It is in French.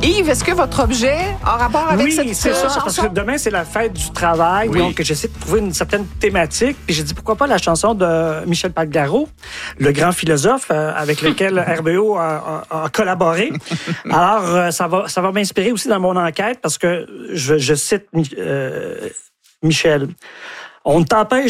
Yves, est-ce que votre objet a rapport avec cette c'est ça, chanson? parce que demain, c'est la fête du travail, Oui. donc j'essaie de trouver une certaine thématique. Puis j'ai dit, pourquoi pas la chanson de Michel Pagliaro, le grand philosophe avec lequel RBO a collaboré. Alors, ça va m'inspirer aussi dans mon enquête, parce que je cite Michel. On ne t'empêche